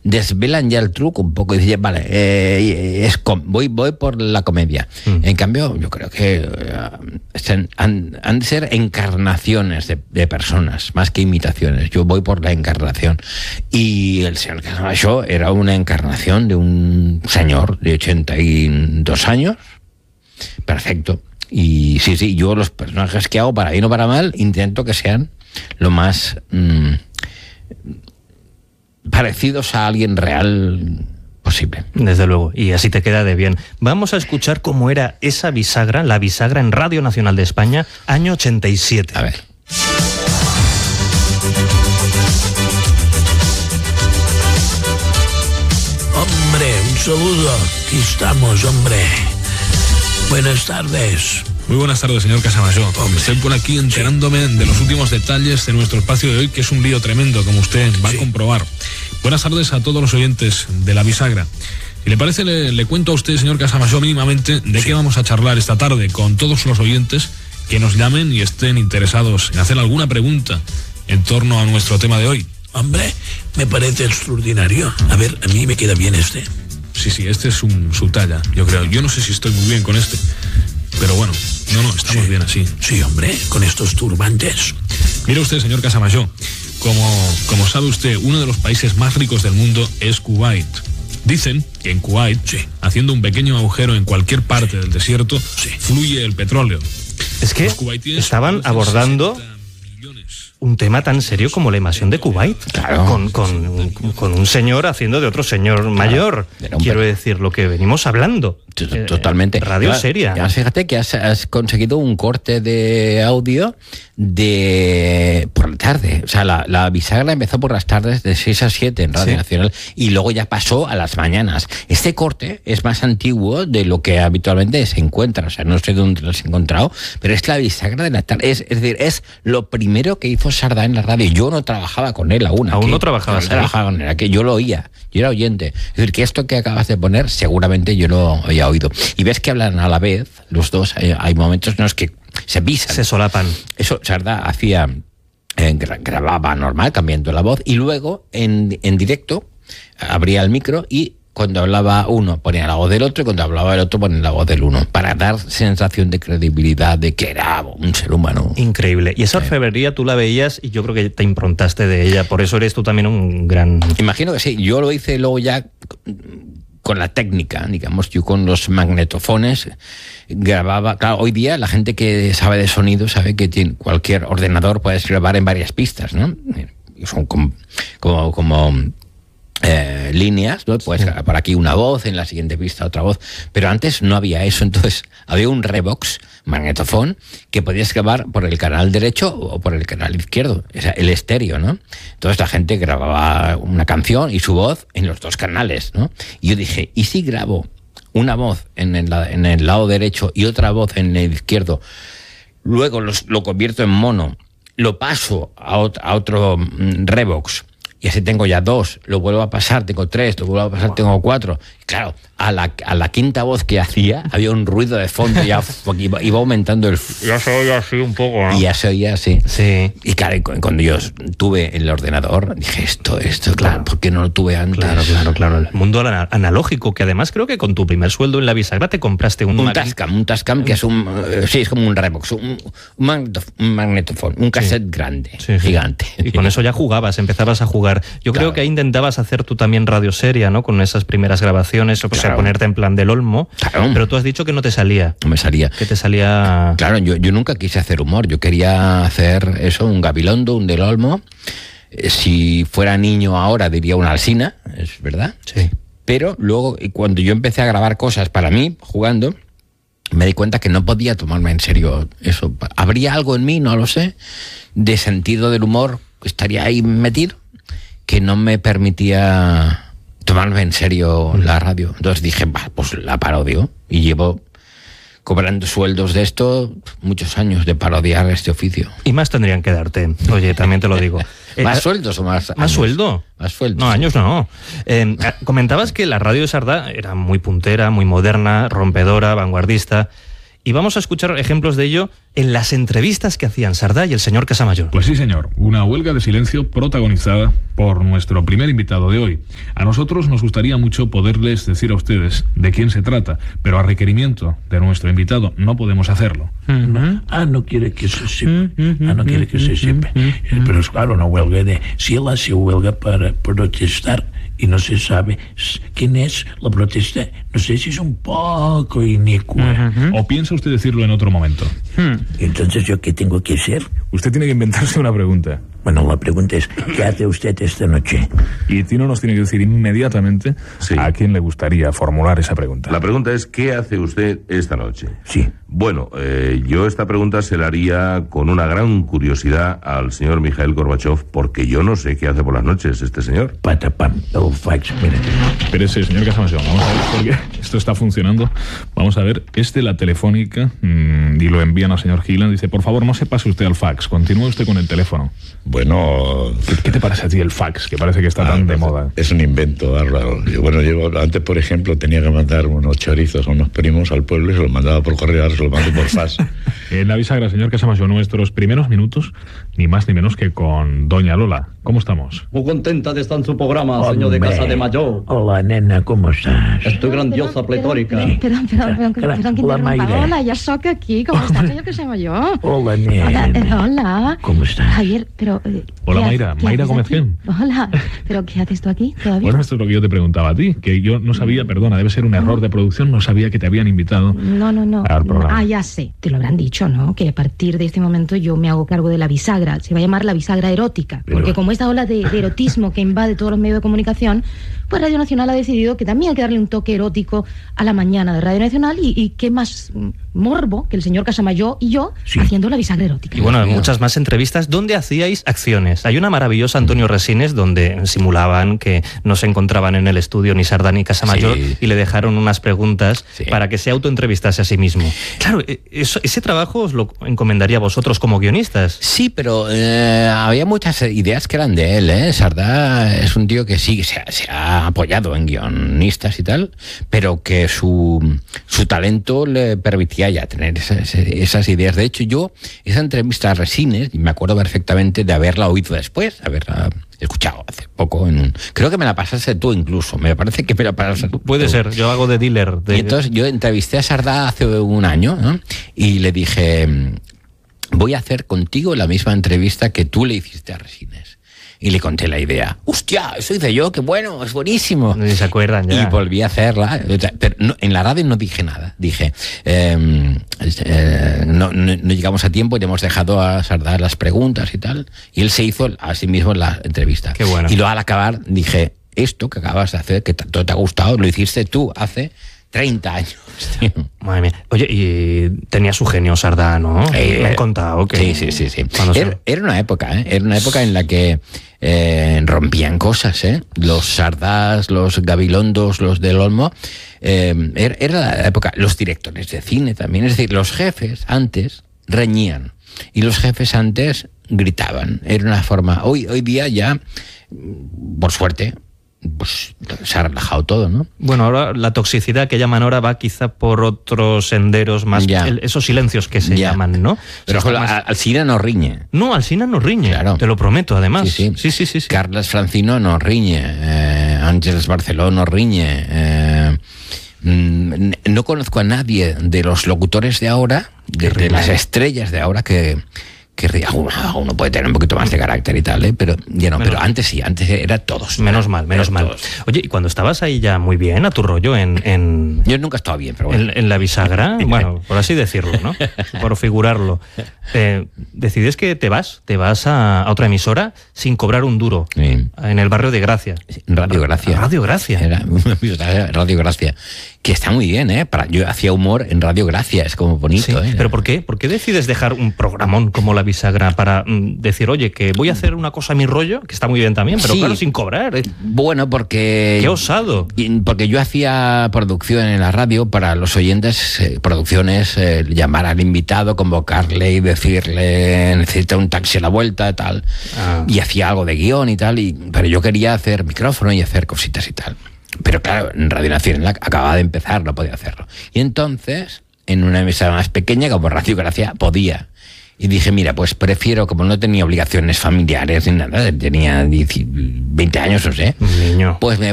desvelan ya el truco un poco y dicen, vale, voy por la comedia. En cambio, yo creo que han de ser encarnaciones de personas, más que imitaciones. Yo voy por la encarnación. Y el señor Casamayor era una encarnación de un señor de 82 años. Perfecto. Y sí, yo los personajes que hago, para bien o para mal, intento que sean lo más parecidos a alguien real posible. Desde luego, y así te queda de bien. Vamos a escuchar cómo era esa bisagra, la bisagra en Radio Nacional de España, año 87. A ver. Hombre, un saludo. Aquí estamos, hombre. Buenas tardes. Muy buenas tardes, señor Casamayor. Estoy por aquí enterándome de los últimos detalles de nuestro espacio de hoy, que es un lío tremendo, como usted va a comprobar. Buenas tardes a todos los oyentes de La Bisagra. Si le parece, le cuento a usted, señor Casamayor, mínimamente de qué vamos a charlar esta tarde con todos los oyentes que nos llamen y estén interesados en hacer alguna pregunta en torno a nuestro tema de hoy. Hombre, me parece extraordinario. A ver, a mí me queda bien este. Sí, este es su talla, yo creo. Yo no sé si estoy muy bien con este, pero bueno, no, estamos bien así. Sí, hombre, con estos turbantes. Mire usted, señor Casamayor, como sabe usted, uno de los países más ricos del mundo es Kuwait. Dicen que en Kuwait, haciendo un pequeño agujero en cualquier parte del desierto, fluye el petróleo. Es que estaban abordando un tema tan serio como la invasión de Kuwait, claro, con un señor haciendo de otro señor mayor. Quiero decir, lo que venimos hablando. Totalmente. Radio seria. Ya, fíjate que has conseguido un corte de audio por la tarde. O sea, la bisagra empezó por las tardes de 6 a 7 en Radio Nacional y luego ya pasó a las mañanas. Este corte es más antiguo de lo que habitualmente se encuentra. O sea, no sé dónde lo has encontrado, pero es la bisagra de la tarde. Es decir, es lo primero que hizo Sardá en la radio. Yo no trabajaba con él aún. Aún no trabajabas. No trabajaba con él, aquí yo lo oía. Yo era oyente. Es decir, que esto que acabas de poner, seguramente yo lo había oído. Y ves que hablan a la vez, los dos. Hay momentos en los que se pisan. Se solapan. Eso Sardá hacía, grababa normal, cambiando la voz, y luego en directo abría el micro y cuando hablaba uno ponía la voz del otro y cuando hablaba el otro ponía la voz del uno, para dar sensación de credibilidad de que era un ser humano. Increíble. Y esa orfebrería tú la veías y yo creo que te improntaste de ella, por eso eres tú también un gran... Imagino que sí. Yo lo hice luego ya con la técnica, digamos, yo con los magnetofones grababa. Claro, hoy día la gente que sabe de sonido sabe que cualquier ordenador puedes grabar en varias pistas, ¿no? Son como líneas, ¿no? Pues por aquí una voz, en la siguiente pista otra voz, pero antes no había eso. Entonces había un Revox magnetofón que podías grabar por el canal derecho o por el canal izquierdo, o sea, el estéreo, ¿no? Entonces la gente grababa una canción y su voz en los dos canales, ¿no? Y yo dije, ¿y si grabo una voz en el lado derecho y otra voz en el izquierdo, luego lo convierto en mono, lo paso a otro Revox y así tengo ya 2, lo vuelvo a pasar, tengo 3, lo vuelvo a pasar, tengo 4. Claro, a la quinta voz que hacía había un ruido de fondo, ya iba aumentando el... Ya se oía así un poco, ¿no? Y ya se oía así. Sí. Y claro, cuando yo tuve el ordenador, dije, esto, claro, ¿por qué no lo tuve antes? Claro. El mundo analógico, que además creo que con tu primer sueldo en la bisagra te compraste un Tascam, que es es como un Revox, un magnetofón, un cassette grande, gigante. Y con eso ya empezabas a jugar. Yo creo que ahí intentabas hacer tú también radio seria, ¿no? Con esas primeras grabaciones, o sea, ponerte en plan del Olmo. Claro. Pero tú has dicho que no te salía. No me salía. Que te salía... Claro, yo nunca quise hacer humor. Yo quería hacer eso, un Gabilondo, un del Olmo. Si fuera niño ahora diría una Alsina, es verdad. Sí. Pero luego, cuando yo empecé a grabar cosas para mí, jugando, me di cuenta que no podía tomarme en serio eso. Habría algo en mí, no lo sé, de sentido del humor, estaría ahí metido, que no me permitía tomarme en serio la radio. Entonces dije, pues la parodio. Y llevo cobrando sueldos de esto muchos años de parodiar este oficio. Y más tendrían que darte, oye, también te lo digo. ¿Más sueldos o más años? ¿Más sueldo? Más sueldos. No, años no. Comentabas que la radio de Sardá era muy puntera, muy moderna, rompedora, vanguardista. y vamos a escuchar ejemplos de ello en las entrevistas que hacían Sardá y el señor Casamayor. Pues sí, señor, una huelga de silencio protagonizada por nuestro primer invitado de hoy. A nosotros nos gustaría mucho poderles decir a ustedes de quién se trata, pero a requerimiento de nuestro invitado no podemos hacerlo. No quiere que se sepa. No quiere que se sepa. Pero es claro, una huelga de... Si él hace huelga para protestar y no se sabe quién es la protesta, no sé si es un poco inocua. ¿O piensa usted decirlo en otro momento? Entonces, ¿yo qué tengo que hacer? Usted tiene que inventarse una pregunta. Bueno, la pregunta es, ¿qué hace usted esta noche? Y Tino nos tiene que decir inmediatamente a quién le gustaría formular esa pregunta. La pregunta es, ¿qué hace usted esta noche? Sí. Bueno, yo esta pregunta se la haría con una gran curiosidad al señor Mikhail Gorbachev, porque yo no sé qué hace por las noches este señor. Patapam, el fax, mírate. Espérese, señor Casamayor, vamos a ver, porque esto está funcionando. Vamos a ver, es de la Telefónica, y lo envían al señor Gilan. Dice, por favor, no se pase usted al fax, continúe usted con el teléfono. Bueno... ¿Qué te parece a ti el fax, que parece que está tan de moda? Es un invento bárbaro. Antes, por ejemplo, tenía que mandar unos chorizos a unos primos al pueblo y se los mandaba por correo, ahora se los mando por fax. En la bisagra, señor Casamayor, nuestros primeros minutos, ni más ni menos que con doña Lola. ¿Cómo estamos? Muy contenta de estar en su programa, señor de Casa de Mayor. Hola, nena, ¿cómo estás? Estoy grandiosa, pletórica. Perdón, que Hola, Mayra. Hola, ya soy aquí. ¿Cómo estás, señor Casamayor? Hola, nena. Hola. ¿Cómo estás? Javier, pero... Hola, Mayra. Mayra Gómez Gen. Hola. ¿Pero qué haces tú aquí todavía? Bueno, esto es lo que yo te preguntaba a ti, que yo no sabía, perdona, debe ser un error de producción, no sabía que te habían invitado No. al programa. Ya sé. Te lo habrán dicho, ¿no? Que a partir de este momento yo me hago cargo de la bisagra. Se va a llamar la bisagra erótica. Porque como esta ola de erotismo que invade todos los medios de comunicación, pues Radio Nacional ha decidido que también hay que darle un toque erótico a la mañana de Radio Nacional y qué más morbo que el señor Casamayor y yo haciendo la bisagra erótica. Y bueno, en muchas más entrevistas donde hacíais acciones. Hay una maravillosa, Antonio Resines, donde simulaban que no se encontraban en el estudio ni Sardá ni Casamayor y le dejaron unas preguntas para que se autoentrevistase a sí mismo. Claro, ese trabajo os lo encomendaría a vosotros como guionistas. Sí, pero había muchas ideas que eran de él, Sardá es un tío que sí, se ha apoyado en guionistas y tal, pero que su talento le permitía ya tener esas ideas. De hecho, yo esa entrevista a Resines, y me acuerdo perfectamente de haberla oído después, haberla escuchado hace poco creo que me la pasaste tú incluso, me parece que me la pasaste tú. Puede ser, yo hago de dealer. Y entonces yo entrevisté a Sardá hace un año, ¿no? Y le dije, voy a hacer contigo la misma entrevista que tú le hiciste a Resines. Y le conté la idea. ¡Hostia! Eso hice yo, qué bueno, es buenísimo. No se acuerdan ya. Y volví a hacerla, pero en la radio no dije nada. Dije, no llegamos a tiempo y le hemos dejado a Sardá las preguntas y tal. Y él se hizo a sí mismo la entrevista. Qué bueno. Y luego al acabar dije, esto que acabas de hacer, que tanto te ha gustado, lo hiciste tú hace 30 años, tío. Madre mía. Oye, y tenía su genio Sardá, ¿no? Me han contado que... Sí. Era una época, en la que rompían cosas, Los Sardás, los Gabilondos, los del Olmo. Era la época, los directores de cine también. Es decir, los jefes antes reñían y los jefes antes gritaban. Era una forma... Hoy día ya, por suerte, pues se ha relajado todo, ¿no? Bueno, ahora la toxicidad que llaman ahora va quizá por otros senderos más, esos silencios que se llaman, ¿no? Pero Alsina no riñe. No, Alsina no riñe, claro. Te lo prometo, además. Sí. Carles Francino no riñe, Ángeles Barceló no riñe, no conozco a nadie de los locutores de ahora, de las estrellas de ahora que uno puede tener un poquito más de carácter y tal, pero ya no, pero antes sí, antes era todos. Menos mal. Todos. Oye, y cuando estabas ahí ya muy bien, a tu rollo Yo nunca he estado bien, pero bueno. En la bisagra, bueno, por así decirlo, ¿no? Por figurarlo. Decides que te vas a otra emisora sin cobrar un duro, en el barrio de Gracia. Radio Gracia. Era Radio Gracia. Que está muy bien, yo hacía humor en Radio Gracia, es como bonito, Pero ¿por qué? ¿Por qué decides dejar un programón como La Bisagra para decir, oye, que voy a hacer una cosa a mi rollo, que está muy bien también, pero claro, sin cobrar? Bueno, porque... ¡Qué osado! Porque yo hacía producción en la radio para los oyentes, producciones, llamar al invitado, convocarle y decirle, necesita un taxi a la vuelta, tal. Y hacía algo de guión y tal, pero yo quería hacer micrófono y hacer cositas y tal. Pero claro, en Radio Nacional acababa de empezar, no podía hacerlo. Y entonces en una empresa más pequeña, como Radio Gracia, podía. Y dije, mira, pues prefiero, como no tenía obligaciones familiares ni nada, tenía 20 años, no sé, Un niño. pues me